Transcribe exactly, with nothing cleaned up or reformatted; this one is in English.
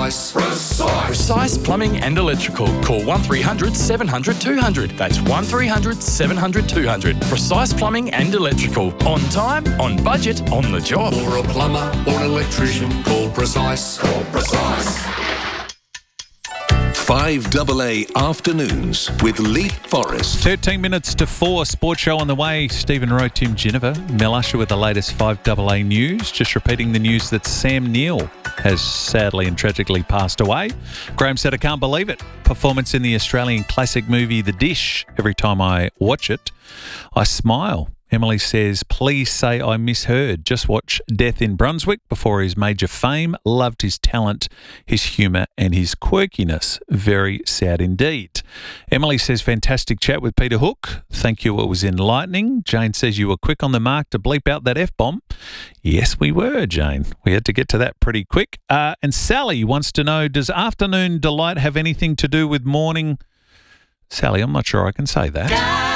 Precise. Precise. Precise Plumbing and Electrical. Call one three hundred seven hundred two hundred. That's one three hundred seven hundred two hundred. Precise Plumbing and Electrical. On time, on budget, on the job. For a plumber or an electrician, call Precise. Call Precise. five A A Afternoons with Leap Forest. thirteen minutes to four, sports show on the way. Stephen Rowe, Tim Geneva, Mel Usher with the latest five A A news. Just repeating the news that Sam Neill has sadly and tragically passed away. Graham said, I can't believe it. Performance in the Australian classic movie The Dish. Every time I watch it, I smile. Emily says, please say I misheard. Just watch Death in Brunswick before his major fame. Loved his talent, his humour and his quirkiness. Very sad indeed. Emily says, fantastic chat with Peter Hook. Thank you, it was enlightening. Jane says, you were quick on the mark to bleep out that F-bomb. Yes, we were, Jane. We had to get to that pretty quick. Uh, and Sally wants to know, does afternoon delight have anything to do with morning? Sally, I'm not sure I can say that.